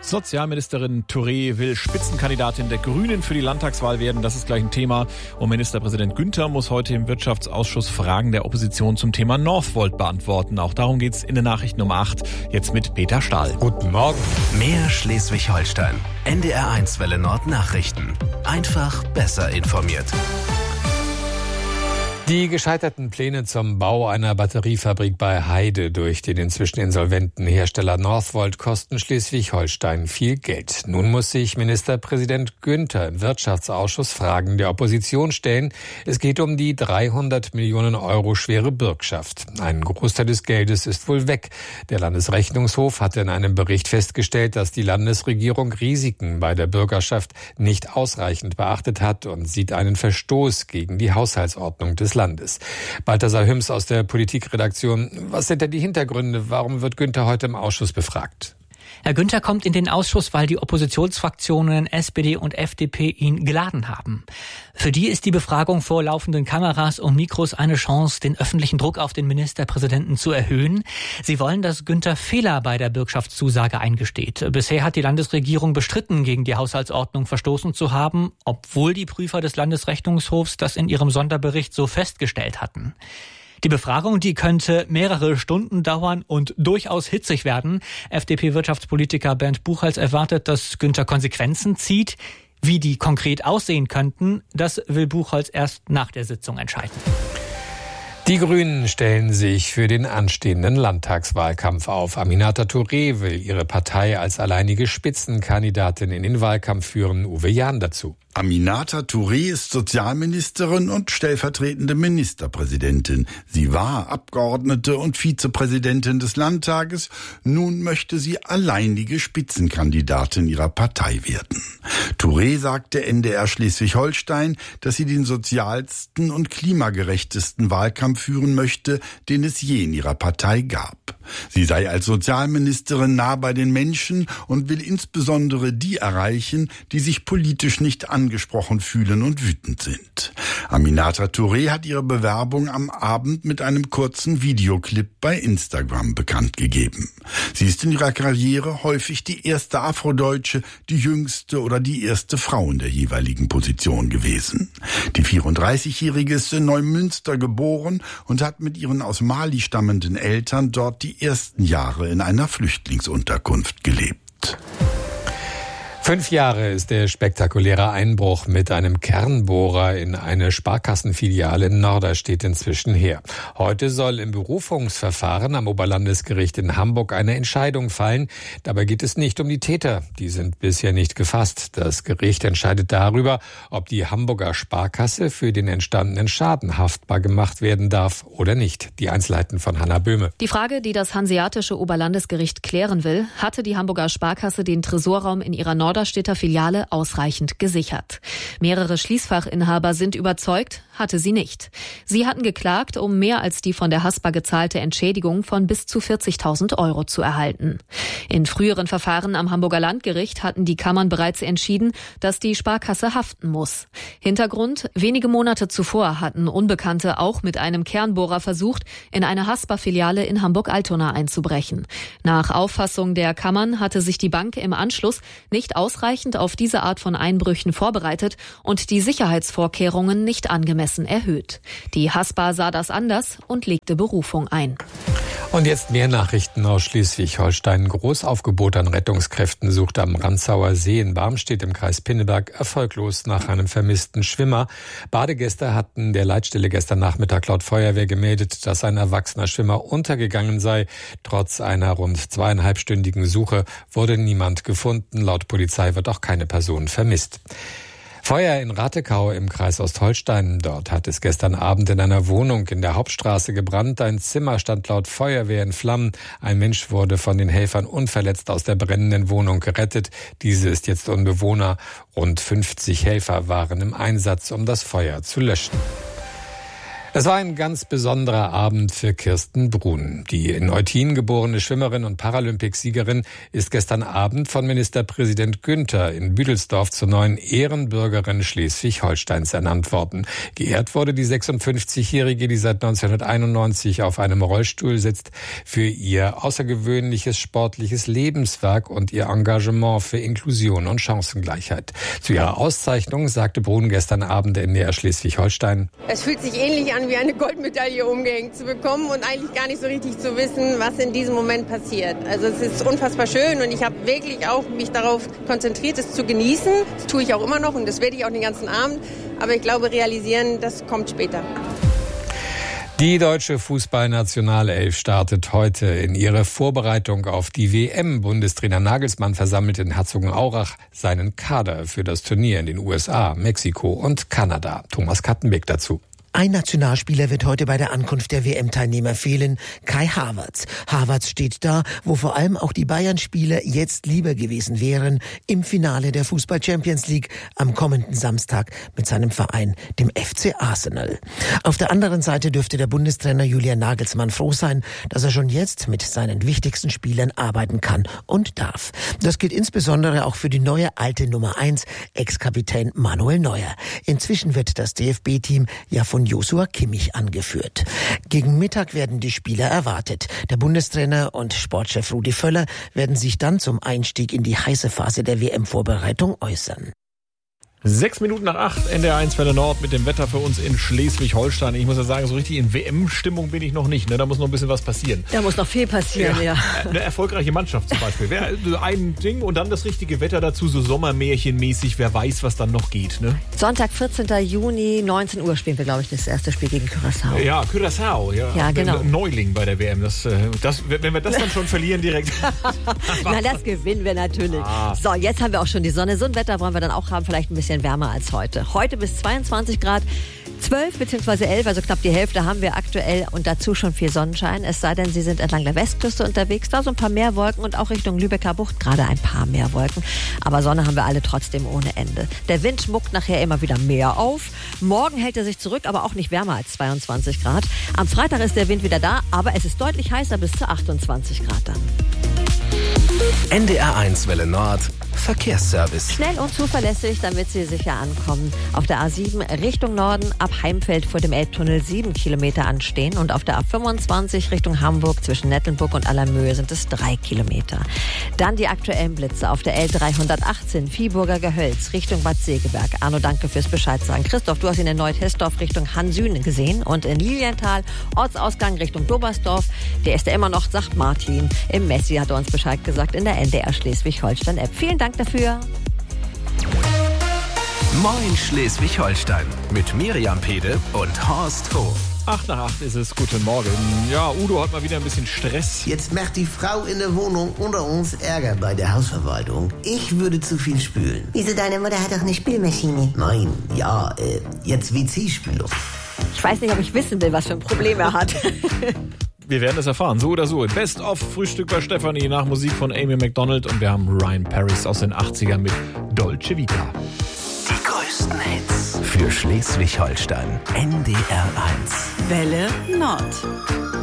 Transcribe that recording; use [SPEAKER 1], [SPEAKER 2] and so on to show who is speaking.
[SPEAKER 1] Sozialministerin Touré will Spitzenkandidatin der Grünen für die Landtagswahl werden. Das ist gleich ein Thema. Und Ministerpräsident Günther muss heute im Wirtschaftsausschuss Fragen der Opposition zum Thema Northvolt beantworten. Auch darum geht's in den Nachrichten um 8. Jetzt mit Peter Stahl.
[SPEAKER 2] Guten Morgen.
[SPEAKER 3] Mehr Schleswig-Holstein. NDR1 Welle Nord Nachrichten. Einfach besser informiert.
[SPEAKER 2] Die gescheiterten Pläne zum Bau einer Batteriefabrik bei Heide durch den inzwischen insolventen Hersteller Northvolt kosten Schleswig-Holstein viel Geld. Nun muss sich Ministerpräsident Günther im Wirtschaftsausschuss Fragen der Opposition stellen. Es geht um die 300 Millionen Euro schwere Bürgschaft. Ein Großteil des Geldes ist wohl weg. Der Landesrechnungshof hatte in einem Bericht festgestellt, dass die Landesregierung Risiken bei der Bürgerschaft nicht ausreichend beachtet hat und sieht einen Verstoß gegen die Haushaltsordnung des Landes. Balthasar Hüms aus der Politikredaktion. Was sind denn die Hintergründe? Warum wird Günther heute im Ausschuss befragt?
[SPEAKER 4] Herr Günther kommt in den Ausschuss, weil die Oppositionsfraktionen SPD und FDP ihn geladen haben. Für die ist die Befragung vor laufenden Kameras und Mikros eine Chance, den öffentlichen Druck auf den Ministerpräsidenten zu erhöhen. Sie wollen, dass Günther Fehler bei der Bürgschaftszusage eingesteht. Bisher hat die Landesregierung bestritten, gegen die Haushaltsordnung verstoßen zu haben, obwohl die Prüfer des Landesrechnungshofs das in ihrem Sonderbericht so festgestellt hatten. Die Befragung, die könnte mehrere Stunden dauern und durchaus hitzig werden. FDP-Wirtschaftspolitiker Bernd Buchholz erwartet, dass Günther Konsequenzen zieht. Wie die konkret aussehen könnten, das will Buchholz erst nach der Sitzung entscheiden.
[SPEAKER 2] Die Grünen stellen sich für den anstehenden Landtagswahlkampf auf. Aminata Touré will ihre Partei als alleinige Spitzenkandidatin in den Wahlkampf führen. Uwe Jahn dazu.
[SPEAKER 5] Aminata Touré ist Sozialministerin und stellvertretende Ministerpräsidentin. Sie war Abgeordnete und Vizepräsidentin des Landtages. Nun möchte sie alleinige Spitzenkandidatin ihrer Partei werden. Touré sagte NDR Schleswig-Holstein, dass sie den sozialsten und klimagerechtesten Wahlkampf führen möchte, den es je in ihrer Partei gab. Sie sei als Sozialministerin nah bei den Menschen und will insbesondere die erreichen, die sich politisch nicht angesprochen fühlen und wütend sind. Aminata Touré hat ihre Bewerbung am Abend mit einem kurzen Videoclip bei Instagram bekannt gegeben. Sie ist in ihrer Karriere häufig die erste Afrodeutsche, die jüngste oder die erste Frau in der jeweiligen Position gewesen. Die 34-Jährige ist in Neumünster geboren und hat mit ihren aus Mali stammenden Eltern dort die ersten Jahre in einer Flüchtlingsunterkunft gelebt.
[SPEAKER 2] 5 Jahre ist der spektakuläre Einbruch mit einem Kernbohrer in eine Sparkassenfiliale in Norderstedt inzwischen her. Heute soll im Berufungsverfahren am Oberlandesgericht in Hamburg eine Entscheidung fallen. Dabei geht es nicht um die Täter. Die sind bisher nicht gefasst. Das Gericht entscheidet darüber, ob die Hamburger Sparkasse für den entstandenen Schaden haftbar gemacht werden darf oder nicht. Die Einzelheiten von Hanna Böhme.
[SPEAKER 6] Die Frage, die das Hanseatische Oberlandesgericht klären will, hatte die Hamburger Sparkasse den Tresorraum in ihrer Norderstedter Filiale ausreichend gesichert. Mehrere Schließfachinhaber sind überzeugt, hatte sie nicht. Sie hatten geklagt, um mehr als die von der Haspa gezahlte Entschädigung von bis zu 40.000 Euro zu erhalten. In früheren Verfahren am Hamburger Landgericht hatten die Kammern bereits entschieden, dass die Sparkasse haften muss. Hintergrund: Wenige Monate zuvor hatten Unbekannte auch mit einem Kernbohrer versucht, in eine Haspa-Filiale in Hamburg-Altona einzubrechen. Nach Auffassung der Kammern hatte sich die Bank im Anschluss nicht ausreichend auf diese Art von Einbrüchen vorbereitet und die Sicherheitsvorkehrungen nicht angemessen erhöht. Die Haspa sah das anders und legte Berufung ein.
[SPEAKER 2] Und jetzt mehr Nachrichten aus Schleswig-Holstein. Großaufgebot an Rettungskräften sucht am Ranzauer See in Barmstedt im Kreis Pinneberg erfolglos nach einem vermissten Schwimmer. Badegäste hatten der Leitstelle gestern Nachmittag laut Feuerwehr gemeldet, dass ein erwachsener Schwimmer untergegangen sei. Trotz einer rund 2,5-stündigen Suche wurde niemand gefunden. Laut Polizei wird auch keine Person vermisst. Feuer in Ratekau im Kreis Ostholstein. Dort hat es gestern Abend in einer Wohnung in der Hauptstraße gebrannt. Ein Zimmer stand laut Feuerwehr in Flammen. Ein Mensch wurde von den Helfern unverletzt aus der brennenden Wohnung gerettet. Diese ist jetzt unbewohnbar. Rund 50 Helfer waren im Einsatz, um das Feuer zu löschen. Es war ein ganz besonderer Abend für Kirsten Brun. Die in Eutin geborene Schwimmerin und Paralympicsiegerin ist gestern Abend von Ministerpräsident Günther in Büdelsdorf zur neuen Ehrenbürgerin Schleswig-Holsteins ernannt worden. Geehrt wurde die 56-Jährige, die seit 1991 auf einem Rollstuhl sitzt, für ihr außergewöhnliches sportliches Lebenswerk und ihr Engagement für Inklusion und Chancengleichheit. Zu ihrer Auszeichnung sagte Brun gestern Abend in NDR Schleswig-Holstein:
[SPEAKER 7] Es fühlt sich ähnlich an, wie eine Goldmedaille umgehängt zu bekommen und eigentlich gar nicht so richtig zu wissen, was in diesem Moment passiert. Also es ist unfassbar schön und ich habe wirklich auch mich darauf konzentriert, es zu genießen. Das tue ich auch immer noch und das werde ich auch den ganzen Abend. Aber ich glaube, realisieren, das kommt später.
[SPEAKER 2] Die deutsche Fußballnationalelf startet heute in ihre Vorbereitung auf die WM. Bundestrainer Nagelsmann versammelt in Herzogenaurach seinen Kader für das Turnier in den USA, Mexiko und Kanada. Thomas Kattenbeck dazu.
[SPEAKER 8] Ein Nationalspieler wird heute bei der Ankunft der WM-Teilnehmer fehlen, Kai Havertz. Havertz steht da, wo vor allem auch die Bayern-Spieler jetzt lieber gewesen wären, im Finale der Fußball-Champions League am kommenden Samstag mit seinem Verein, dem FC Arsenal. Auf der anderen Seite dürfte der Bundestrainer Julian Nagelsmann froh sein, dass er schon jetzt mit seinen wichtigsten Spielern arbeiten kann und darf. Das gilt insbesondere auch für die neue alte Nummer 1, Ex-Kapitän Manuel Neuer. Inzwischen wird das DFB-Team ja von Joshua Kimmich angeführt. Gegen Mittag werden die Spieler erwartet. Der Bundestrainer und Sportchef Rudi Völler werden sich dann zum Einstieg in die heiße Phase der WM-Vorbereitung äußern.
[SPEAKER 1] 7:06, NDR 1 Welle Nord mit dem Wetter für uns in Schleswig-Holstein. Ich muss ja sagen, so richtig in WM-Stimmung bin ich noch nicht. Ne? Da muss noch ein bisschen was passieren.
[SPEAKER 9] Da muss noch viel passieren, ja.
[SPEAKER 1] Eine erfolgreiche Mannschaft zum Beispiel. Ein Ding und dann das richtige Wetter dazu, so Sommermärchenmäßig. Wer weiß, was dann noch geht. Ne?
[SPEAKER 9] Sonntag, 14. Juni, 19 Uhr spielen wir, glaube ich, das erste Spiel gegen Curaçao.
[SPEAKER 1] Ja, Curaçao. Ja,
[SPEAKER 9] genau.
[SPEAKER 1] Neuling bei der WM. Wenn wir das dann schon verlieren direkt.
[SPEAKER 9] Na, das gewinnen wir natürlich. So, jetzt haben wir auch schon die Sonne. So ein Wetter wollen wir dann auch haben, vielleicht ein bisschen wärmer als heute. Heute bis 22 Grad, 12 bzw. 11, also knapp die Hälfte haben wir aktuell und dazu schon viel Sonnenschein. Es sei denn, Sie sind entlang der Westküste unterwegs, da so ein paar mehr Wolken und auch Richtung Lübecker Bucht gerade ein paar mehr Wolken. Aber Sonne haben wir alle trotzdem ohne Ende. Der Wind muckt nachher immer wieder mehr auf. Morgen hält er sich zurück, aber auch nicht wärmer als 22 Grad. Am Freitag ist der Wind wieder da, aber es ist deutlich heißer bis zu 28 Grad dann.
[SPEAKER 3] NDR 1 Welle Nord Verkehrsservice.
[SPEAKER 9] Schnell und zuverlässig, damit Sie sicher ankommen. Auf der A7 Richtung Norden ab Heimfeld vor dem Elbtunnel 7 Kilometer anstehen und auf der A25 Richtung Hamburg zwischen Nettelnburg und Allermöhe sind es 3 Kilometer. Dann die aktuellen Blitze auf der L318 Viehburger Gehölz Richtung Bad Segeberg. Arno, danke fürs Bescheid sagen. Christoph, du hast ihn in Neuthesdorf Richtung Hansüne gesehen und in Lilienthal Ortsausgang Richtung Dobersdorf. Der ist ja immer noch, sagt Martin. Im Messi hat er uns Bescheid gesagt in der NDR Schleswig-Holstein-App. Vielen Dank dafür.
[SPEAKER 3] Moin Schleswig-Holstein mit Miriam Pede und Horst Hof.
[SPEAKER 1] 7:08 ist es. Guten Morgen. Ja, Udo hat mal wieder ein bisschen Stress.
[SPEAKER 10] Jetzt macht die Frau in der Wohnung unter uns Ärger bei der Hausverwaltung. Ich würde zu viel spülen.
[SPEAKER 11] Wieso, deine Mutter hat doch eine Spülmaschine?
[SPEAKER 10] Nein, ja, jetzt WC-Spülung.
[SPEAKER 9] Ich weiß nicht, ob ich wissen will, was für ein Problem er hat.
[SPEAKER 1] Wir werden es erfahren, so oder so. Best of Frühstück bei Stefanie nach Musik von Amy McDonald und wir haben Ryan Paris aus den 80ern mit Dolce Vita.
[SPEAKER 3] Die größten Hits für Schleswig-Holstein. NDR 1
[SPEAKER 11] Welle Nord.